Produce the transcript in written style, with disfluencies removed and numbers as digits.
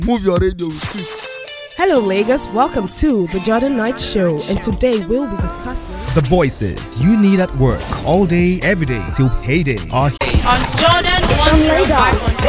Move your radio with it. Hello, Lagos. Welcome to the Jordan Knight Show, and today we'll be discussing the voices you need at work all day, every day till payday are on Jordan 105.5